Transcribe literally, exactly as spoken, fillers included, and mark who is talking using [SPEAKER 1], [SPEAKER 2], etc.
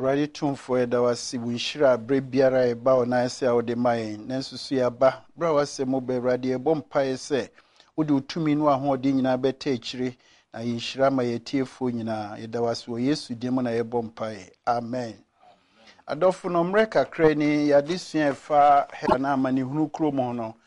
[SPEAKER 1] Awurade tumfo eda wase wunhyira bre biara e ba ona ese a wode mayen nanso su ya ba bra wase mo be Awurade e bom pae se wode utumi no ahode nyina beta akire na yinhyira ma yetiefo nyina eda wase wo Yesu dim na ye bom pae amen. Adofo no mre kakra ni yade sua fa he na amane hunu krom ho no